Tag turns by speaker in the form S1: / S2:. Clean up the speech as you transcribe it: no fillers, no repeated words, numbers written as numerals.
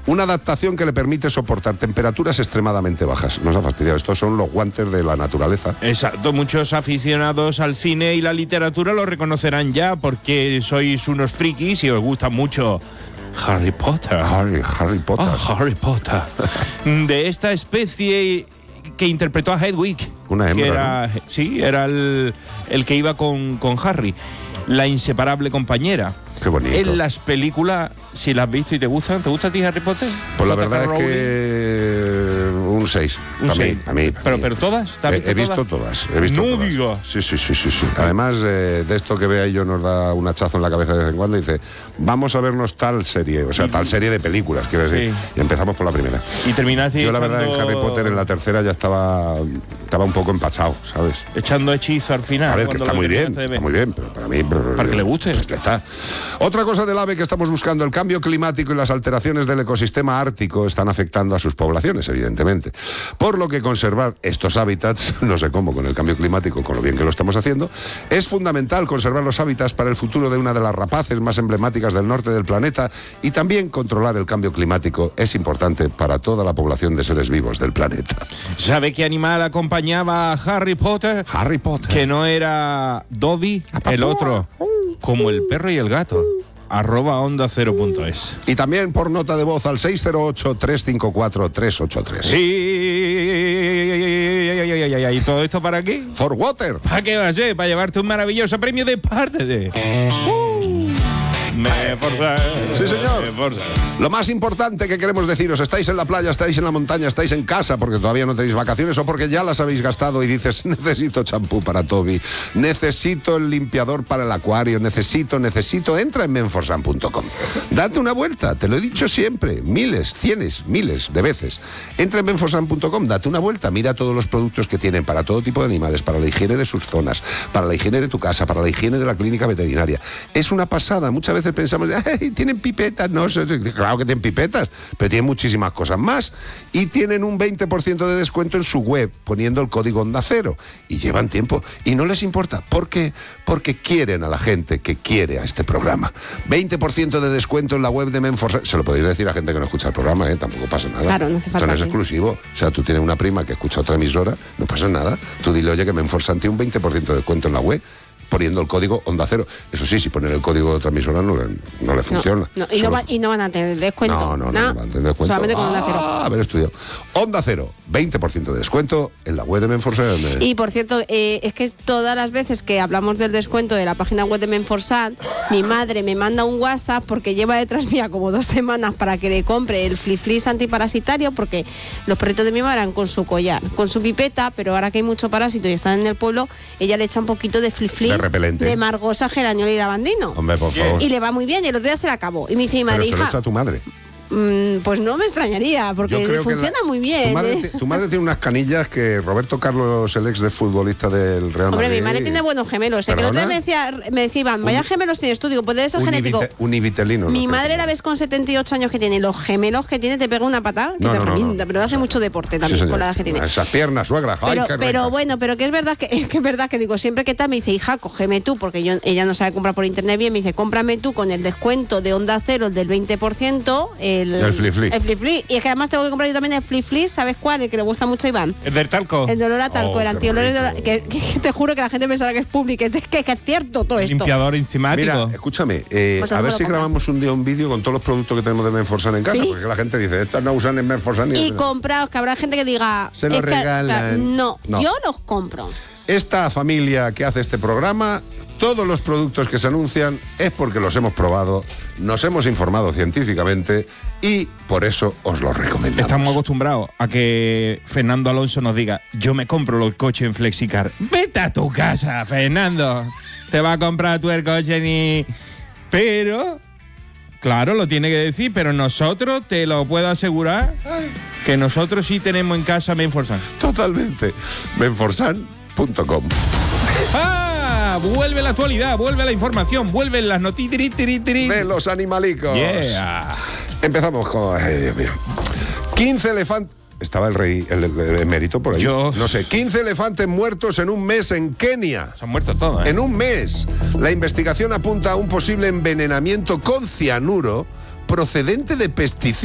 S1: Una adaptación que le permite soportar temperaturas extremadamente bajas. Nos ha fastidiado. Estos son los guantes de la naturaleza.
S2: Exacto. Muchos aficionados al cine y la literatura lo reconocerán ya porque sois unos frikis y os gusta mucho Harry Potter.
S1: Harry Potter.
S2: Harry Potter. De esta especie que interpretó a Hedwig.
S1: Una hembra,
S2: que era,
S1: ¿no?
S2: Sí, era el que iba con Harry. La inseparable compañera.
S1: Qué bonito.
S2: En las películas, si las has visto y te gustan, ¿te gusta a ti Harry Potter?
S1: Pues la verdad es que un 6. A mí.
S2: Pero todas, ¿te has visto
S1: he visto todas. He visto
S2: no
S1: todas.
S2: digas.
S1: Sí. Además, de esto que ve ahí yo nos da un hachazo en la cabeza de vez en cuando y dice, vamos a vernos tal serie, o sea, tal serie de películas, quiero decir. Sí. Y empezamos por la primera.
S2: Y terminaste
S1: yo la verdad en Harry Potter en la tercera ya estaba un poco empachado, ¿sabes?
S2: Echando hechizo al final.
S1: A ver, que está muy bien, pero para mí...
S2: Para que le guste.
S1: Pues ya está. Otra cosa del AVE que estamos buscando, el cambio climático y las alteraciones del ecosistema ártico están afectando a sus poblaciones, evidentemente. Por lo que conservar estos hábitats, no sé cómo con el cambio climático, con lo bien que lo estamos haciendo, es fundamental conservar los hábitats para el futuro de una de las rapaces más emblemáticas del norte del planeta, y también controlar el cambio climático es importante para toda la población de seres vivos del planeta.
S2: ¿Sabe qué animal acompañaba a Harry Potter?
S1: Harry Potter.
S2: Que no era Dobby, el otro, como el perro y el gato. @onda0.es.
S1: Y también por nota de voz al 608-354-383.
S2: ¿Y todo esto para qué?
S1: For Water.
S2: ¿Para qué va a ser? Para llevarte un maravilloso premio de parte de... Menforsan.
S1: Sí, señor.
S2: Menforsan.
S1: Lo más importante que queremos deciros, estáis en la playa, estáis en la montaña, estáis en casa porque todavía no tenéis vacaciones o porque ya las habéis gastado y dices, necesito champú para Toby, necesito el limpiador para el acuario, necesito, entra en menforsan.com. Date una vuelta, te lo he dicho siempre, miles de veces. Entra en menforsan.com, date una vuelta, mira todos los productos que tienen para todo tipo de animales, para la higiene de sus zonas, para la higiene de tu casa, para la higiene de la clínica veterinaria. Es una pasada, muchas veces pensamos, ¡ay, tienen pipetas! No, claro que tienen pipetas, pero tienen muchísimas cosas más. Y tienen un 20% de descuento en su web, poniendo el código Onda Cero. Y llevan tiempo. Y no les importa. ¿Por qué? Porque quieren a la gente que quiere a este programa. 20% de descuento en la web de Menforsan. Se lo podéis decir a gente que no escucha el programa, tampoco pasa nada.
S3: Claro, no hace falta.
S1: Esto no es exclusivo. O sea, tú tienes una prima que escucha otra emisora, no pasa nada. Tú dile, oye, que Menforsan tiene un 20% de descuento en la web, poniendo el código Onda Cero. Eso sí, si ponen el código de otra emisora no le funciona.
S3: Y no van a tener descuento.
S1: No van a tener descuento.
S3: Solamente con Onda Cero.
S1: Haber estudiado. Onda Cero, 20% de descuento en la web de Menforsan.
S3: Y por cierto, es que todas las veces que hablamos del descuento de la página web de Menforsan, mi madre me manda un WhatsApp porque lleva detrás mía como 2 semanas para que le compre el Fliflis antiparasitario, porque los perritos de mi madre van con su collar, con su pipeta, pero ahora que hay mucho parásito y están en el pueblo, ella le echa un poquito de Fliflis
S1: repelente.
S3: De margosa, geraniol y lavandino.
S1: Hombre, por favor.
S3: Y le va muy bien, y el otro día se la acabó. Y me dice mi madre,
S1: pero se lo
S3: hija,
S1: echa a tu madre.
S3: Pues no me extrañaría, porque funciona muy bien.
S1: Tu madre tiene unas canillas que Roberto Carlos, el ex de futbolista del Real Madrid.
S3: Hombre, mi madre tiene buenos gemelos. Que el otro día me decía Iván, vaya gemelos tienes tú. Digo, puede ser genético.
S1: Univitelino.
S3: Mi madre la ves con 78 años que tiene. Los gemelos que tiene te pega una patada que te revienta. Pero hace mucho deporte también, con la edad que tiene.
S1: Esas piernas, suegra.
S3: Pero bueno, pero que es verdad que digo, siempre que tal me dice, hija, cógeme tú, porque ella no sabe comprar por internet bien, me dice, cómprame tú con el descuento de Onda Cero del 20%, el Fliflis. Y es que además tengo que comprar yo también el Fliflis, ¿sabes cuál? El que le gusta mucho a Iván.
S2: ¿El del talco?
S3: El de olor a talco, el antiolor que te juro que la gente pensará que es público, que es cierto todo esto.
S2: Limpiador enzimático.
S1: Mira, escúchame, a ver si grabamos un día un vídeo con todos los productos que tenemos de Menforsan en casa, porque la gente dice, estas no usan en Menforsan.
S3: Y compraos, que habrá gente que diga...
S1: Se los regalan.
S3: No, yo los compro.
S1: Esta familia que hace este programa, todos los productos que se anuncian es porque los hemos probado, nos hemos informado científicamente y por eso os los recomendamos.
S2: Estamos acostumbrados a que Fernando Alonso nos diga, yo me compro el coche en Flexicar. Vete a tu casa, Fernando. Te va a comprar tú el coche ni... Pero... Claro, lo tiene que decir, pero nosotros, te lo puedo asegurar, que nosotros sí tenemos en casa Menforsan.
S1: Totalmente. Menforsan.com.
S2: Vuelve la actualidad, vuelve la información, vuelven las noticias
S1: de los animalicos.
S2: Yeah.
S1: Empezamos con... Ay, Dios mío. 15 elefantes... Estaba el rey, el emérito por ahí. No sé, 15 elefantes muertos en un mes en Kenia.
S2: Se han muerto todos, ¿eh?
S1: En un mes. La investigación apunta a un posible envenenamiento con cianuro procedente de pesticidas.